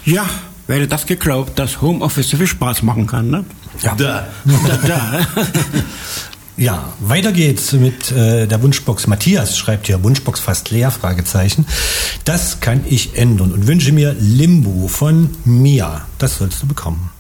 Ja, wer hätte das geglaubt, dass Homeoffice so viel Spaß machen kann, ne? Ja. Da. Ja, weiter geht's mit der Wunschbox. Matthias schreibt hier, Wunschbox fast leer, Fragezeichen. Das kann ich ändern und wünsche mir Limbo von Mia. Das sollst du bekommen.